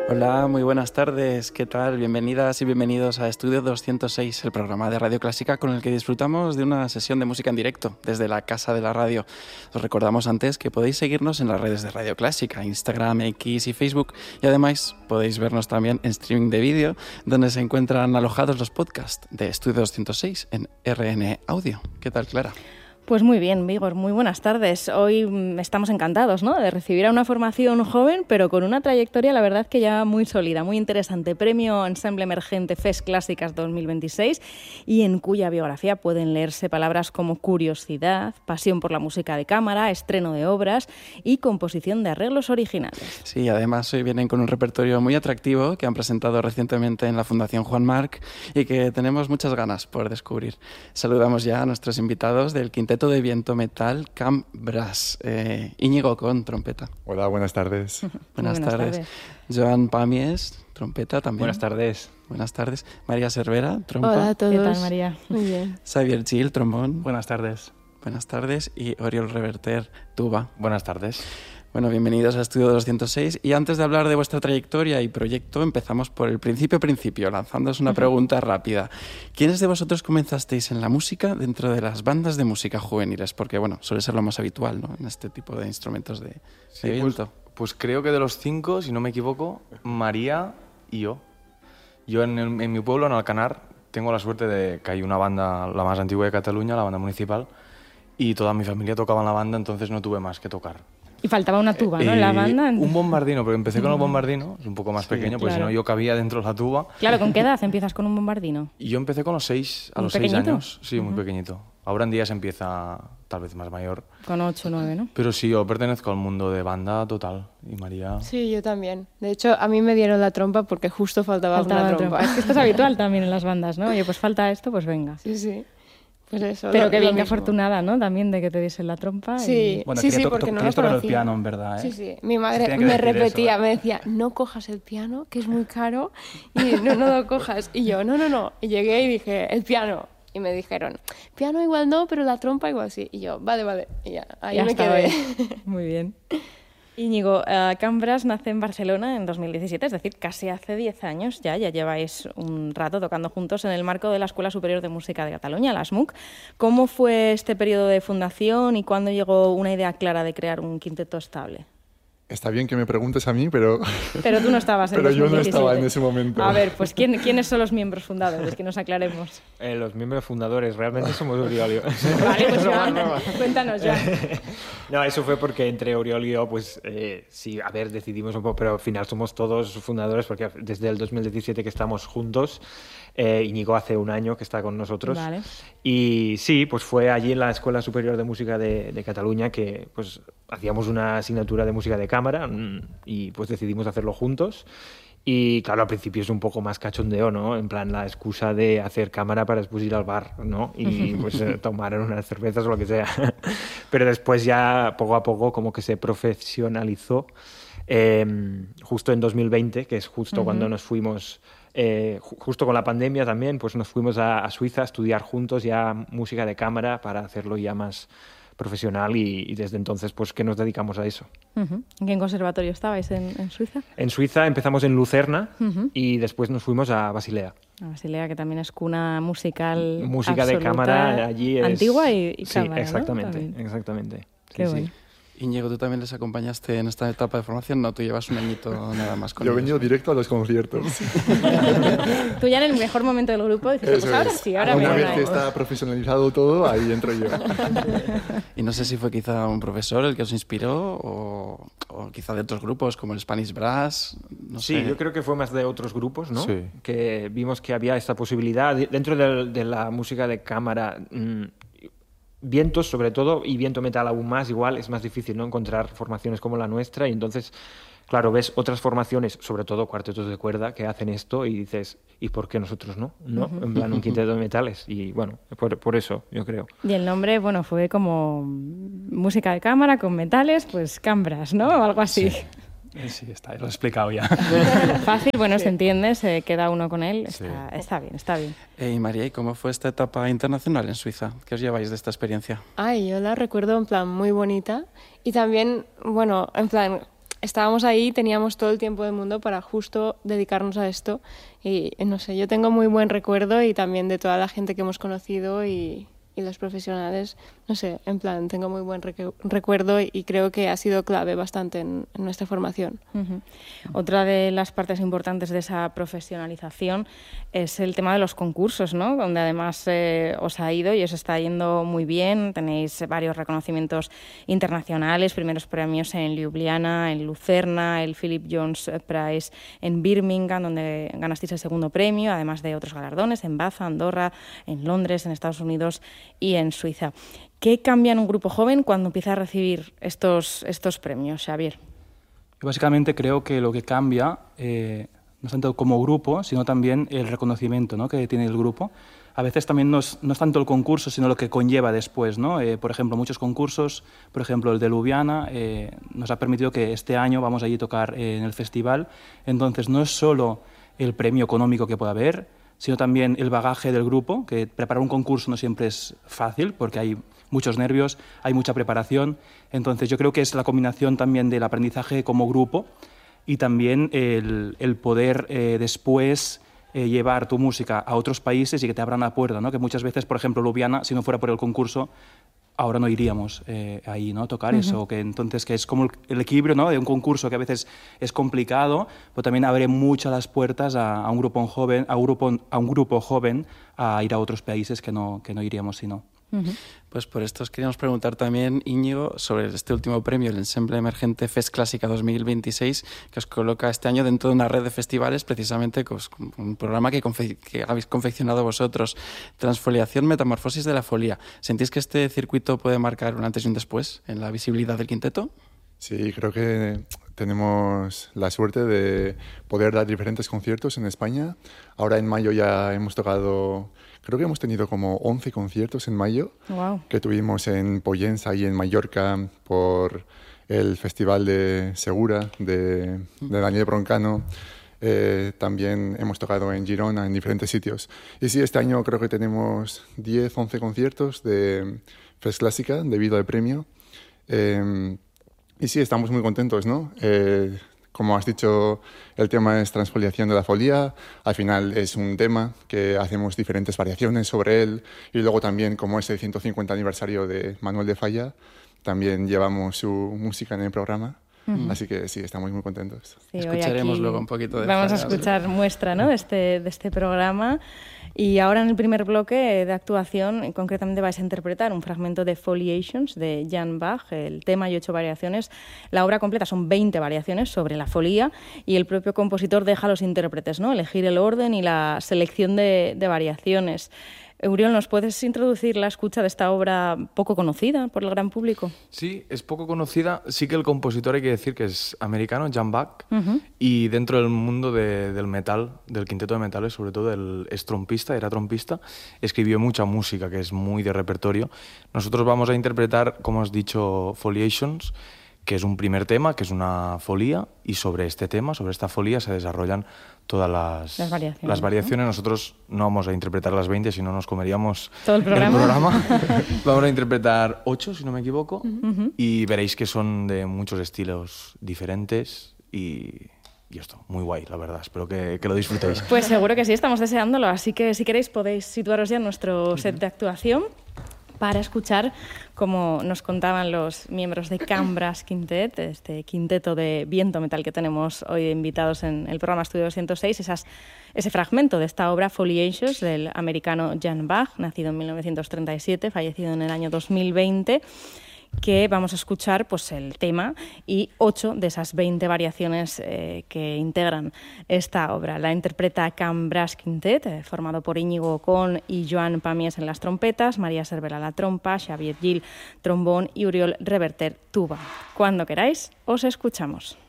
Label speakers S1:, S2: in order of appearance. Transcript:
S1: Hola, muy buenas tardes. ¿Qué tal? Bienvenidas y bienvenidos a Estudio 206, el programa de Radio Clásica con el que disfrutamos de una sesión de música en directo desde la Casa de la Radio. Os recordamos antes que podéis seguirnos en las redes de Radio Clásica, Instagram, X y Facebook, y además podéis vernos también en streaming de vídeo, donde se encuentran alojados los podcasts de Estudio 206 en RN Audio. ¿Qué tal, Clara?
S2: Pues muy bien, Vigor, muy buenas tardes. Hoy estamos encantados, ¿no?, de recibir a una formación joven, pero con una trayectoria, la verdad, que ya muy sólida, muy interesante. Premio Ensemble Emergente FES Clásicas 2026, y en cuya biografía pueden leerse palabras como curiosidad, pasión por la música de cámara, estreno de obras y composición de arreglos originales.
S1: Sí, además hoy vienen con un repertorio muy atractivo que han presentado recientemente en la Fundación Juan Marc y que tenemos muchas ganas por descubrir. Saludamos ya a nuestros invitados del Quinteto de Viento Metal Camp Brass. Íñigo con trompeta.
S3: Hola, buenas tardes.
S1: Buenas tardes. Joan Pamies, trompeta también.
S4: Buenas tardes.
S1: Buenas tardes. María Cervera, trompa.
S5: Hola a todos.
S2: ¿Qué tal, María?
S5: Muy bien.
S1: Xavier Gil, trombón.
S4: Buenas tardes.
S1: Buenas tardes. Y Oriol Reverter, tuba.
S4: Buenas tardes.
S1: Bueno, bienvenidos a Estudio 206. Y antes de hablar de vuestra trayectoria y proyecto, empezamos por el principio, lanzándoos una pregunta rápida. ¿Quiénes de vosotros comenzasteis en la música dentro de las bandas de música juveniles? Porque, bueno, suele ser lo más habitual, ¿no?, en este tipo de instrumentos de viento.
S4: Pues creo que de los 5, si no me equivoco, María y yo. Yo en mi pueblo, en Alcanar, tengo la suerte de que hay una banda, la más antigua de Cataluña, la banda municipal, y toda mi familia tocaba en la banda, entonces no tuve más que tocar.
S2: Y faltaba una tuba, ¿no?, en la banda.
S4: Un bombardino, porque empecé con el bombardino, es un poco más pequeño, porque
S2: claro.
S4: si no yo cabía dentro de la tuba.
S2: Claro, ¿con qué edad empiezas con un bombardino?
S4: Y yo empecé con los 6, a los 6 años. Sí, muy pequeñito. Ahora en día se empieza tal vez más mayor.
S2: Con 8 o 9, ¿no?
S4: Pero sí, yo pertenezco al mundo de banda total. Y María...
S5: Sí, yo también. De hecho, a mí me dieron la trompa porque justo faltaba una trompa.
S2: Es que esto es habitual también en las bandas, ¿no? Oye, pues falta esto, pues venga.
S5: Sí, sí. Pues eso.
S2: Pero qué bien, qué
S5: mismo.
S2: afortunada, ¿no?, también de que te diesen la trompa.
S5: Sí,
S6: Bueno,
S5: sí,
S6: quería
S5: porque no lo
S6: querías tocar el
S5: conocía.
S6: piano, en verdad, ¿eh?
S5: Sí, sí. Mi madre
S6: Tenía que
S5: me
S6: decir
S5: repetía,
S6: eso, ¿eh?
S5: me decía, no cojas el piano, que es muy caro, y no lo cojas. Y yo, no. Y llegué y dije, el piano. Y me dijeron, piano igual no, pero la trompa igual sí. Y yo, vale. Y ya, ahí
S2: Ya
S5: me
S2: estaba
S5: quedé.
S2: ahí. Muy bien. Íñigo, Camp Brass nace en Barcelona en 2017, es decir, casi hace 10 años ya lleváis un rato tocando juntos en el marco de la Escuela Superior de Música de Cataluña, la SMUC. ¿Cómo fue este periodo de fundación y cuándo llegó una idea clara de crear un quinteto estable?
S3: Está bien que me preguntes a mí, pero...
S2: Pero tú no estabas en
S3: Pero yo
S2: 2017.
S3: no estaba en ese momento.
S2: A ver, pues ¿quiénes son los miembros fundadores? Que nos aclaremos.
S7: Los miembros fundadores, realmente somos Oriol y yo.
S2: Vale, pues Joan, cuéntanos ya.
S7: No, eso fue porque entre Oriol y yo, pues sí, a ver, decidimos un poco, pero al final somos todos fundadores porque desde el 2017 que estamos juntos. Íñigo hace un año que está con nosotros.
S2: Vale.
S7: Y sí, pues fue allí en la Escuela Superior de Música de Cataluña que pues hacíamos una asignatura de música de cámara y pues decidimos hacerlo juntos. Y claro, al principio es un poco más cachondeo, ¿no? En plan, la excusa de hacer cámara para después ir al bar, ¿no? Y pues tomar unas cervezas o lo que sea. Pero después ya, poco a poco, como que se profesionalizó. Justo en 2020, que es justo cuando nos fuimos... justo con la pandemia también, pues nos fuimos a Suiza a estudiar juntos ya música de cámara para hacerlo ya más profesional y desde entonces pues que nos dedicamos a eso.
S2: ¿En qué conservatorio estabais en Suiza?
S7: En Suiza empezamos en Lucerna y después nos fuimos a Basilea.
S2: A Basilea, que también es cuna musical
S7: Música de cámara allí es...
S2: antigua y
S7: sí,
S2: cámara,
S7: exactamente,
S2: ¿no?
S7: Exactamente.
S2: Qué
S7: Sí,
S2: bueno.
S7: sí.
S1: Íñigo, ¿tú también les acompañaste en esta etapa de formación? No, tú llevas un añito nada más con
S3: Yo he
S1: ellos.
S3: venido directo a los conciertos.
S2: Tú ya en el mejor momento del grupo dijiste, pues
S3: Eso
S2: ahora
S3: es.
S2: sí, ahora
S3: Una
S2: me
S3: vez
S2: van
S3: que
S2: a-
S3: está profesionalizado todo, ahí entro yo.
S1: Y no sé si fue quizá un profesor el que os inspiró o quizá de otros grupos como el Spanish Brass, no
S7: Sí,
S1: sé.
S7: yo creo que fue más de otros grupos, ¿no?
S4: Sí.
S7: Que vimos que había esta posibilidad dentro de la música de cámara. Vientos, sobre todo, y viento metal aún más, igual es más difícil, ¿no?, encontrar formaciones como la nuestra, y entonces, claro, ves otras formaciones, sobre todo cuartetos de cuerda, que hacen esto y dices, ¿y por qué nosotros no? ¿No? En plan, un quinteto de metales, y bueno, por eso, yo creo.
S2: Y el nombre, bueno, fue como música de cámara con metales, pues Camp Brass, ¿no? O algo así.
S6: Sí, está, lo he explicado ya.
S2: Fácil, bueno, se entiende, se queda uno con él,
S4: Sí.
S2: está bien, está bien.
S1: Y María, ¿y cómo fue esta etapa internacional en Suiza? ¿Qué os lleváis de esta experiencia?
S5: Ay, yo la recuerdo en plan muy bonita. Y también, bueno, en plan, estábamos ahí, teníamos todo el tiempo del mundo para justo dedicarnos a esto. Y no sé, yo tengo muy buen recuerdo y también de toda la gente que hemos conocido y los profesionales, no sé, en plan, tengo muy buen recuerdo y creo que ha sido clave bastante en nuestra formación.
S2: Otra de las partes importantes de esa profesionalización es el tema de los concursos, ¿no? Donde además os ha ido y os está yendo muy bien. Tenéis varios reconocimientos internacionales, primeros premios en Ljubljana, en Lucerna, el Philip Jones Prize en Birmingham, donde ganasteis el segundo premio, además de otros galardones en Baza, Andorra, en Londres, en Estados Unidos y en Suiza. ¿Qué cambia en un grupo joven cuando empieza a recibir estos premios, Xavier?
S6: Básicamente creo que lo que cambia no es tanto como grupo, sino también el reconocimiento, ¿no?, que tiene el grupo. A veces también no es tanto el concurso, sino lo que conlleva después, ¿no? Por ejemplo, muchos concursos, por ejemplo el de Ljubljana, nos ha permitido que este año vamos allí a tocar en el festival. Entonces no es solo el premio económico que pueda haber, sino también el bagaje del grupo, que preparar un concurso no siempre es fácil, porque hay muchos nervios, hay mucha preparación. Entonces yo creo que es la combinación también del aprendizaje como grupo y también el poder después llevar tu música a otros países y que te abran la puerta, ¿no? Que muchas veces, por ejemplo, Ljubljana, si no fuera por el concurso, ahora no iríamos ahí, ¿no?, a tocar eso. Que entonces, que es como el equilibrio, ¿no?, de un concurso que a veces es complicado, pero también abre mucho las puertas a un grupo joven, a un grupo joven a ir a otros países que no iríamos si no.
S1: Pues por esto os queríamos preguntar también, Íñigo, sobre este último premio, el Ensemble Emergente Fest Clásica 2026, que os coloca este año dentro de una red de festivales, precisamente con un programa que habéis confeccionado vosotros, Transfoliación, Metamorfosis de la Folía. ¿Sentís que este circuito puede marcar un antes y un después en la visibilidad del quinteto?
S3: Sí, creo que tenemos la suerte de poder dar diferentes conciertos en España. Ahora en mayo ya hemos tocado, creo que hemos tenido como 11 conciertos en mayo, que tuvimos en Pollensa y en Mallorca por el Festival de Segura de Daniel Broncano. También hemos tocado en Girona, en diferentes sitios. Y sí, este año creo que tenemos 10, 11 conciertos de Fest Clásica debido al premio. Y sí, estamos muy contentos, ¿no? Como has dicho, el tema es Transfoliación de la Folía. Al final es un tema que hacemos diferentes variaciones sobre él. Y luego también, como es el 150 aniversario de Manuel de Falla, también llevamos su música en el programa. Así que sí, estamos muy contentos.
S2: Sí,
S1: escucharemos luego un poquito de
S2: vamos a escuchar muestra, ¿no?, de este programa. Y ahora en el primer bloque de actuación, concretamente vais a interpretar un fragmento de Foliations de Jan Bach, el tema y 8 variaciones. La obra completa son 20 variaciones sobre la folía y el propio compositor deja a los intérpretes, ¿no?, elegir el orden y la selección de variaciones. Uriol, ¿nos puedes introducir la escucha de esta obra poco conocida por el gran público?
S4: Sí, es poco conocida. Sí que el compositor hay que decir que es americano, Jan Bach, y dentro del mundo del metal, del quinteto de metales, sobre todo es trompista, era trompista, escribió mucha música que es muy de repertorio. Nosotros vamos a interpretar, como has dicho, Foliations, que es un primer tema, que es una folía, y sobre este tema, sobre esta folía, se desarrollan todas las variaciones. ¿No? Nosotros no vamos a interpretar las 20, si no nos comeríamos
S2: todo el programa.
S4: Vamos a interpretar 8, si no me equivoco, y veréis que son de muchos estilos diferentes y esto, muy guay, la verdad. Espero que lo disfrutéis.
S2: Pues seguro que sí, estamos deseándolo. Así que si queréis podéis situaros ya en nuestro set de actuación para escuchar, como nos contaban los miembros de Can Brass Quintet, este quinteto de viento metal que tenemos hoy invitados en el programa Estudio 206, ese fragmento de esta obra Foliations del americano Jan Bach, nacido en 1937, fallecido en el año 2020, que vamos a escuchar pues el tema y 8 de esas 20 variaciones que integran esta obra. La interpreta Can Brass Quintet, formado por Íñigo Ocón y Joan Pamies en las trompetas, María Cervera la trompa, Xavier Gil trombón y Uriol Reverter tuba. Cuando queráis, os escuchamos.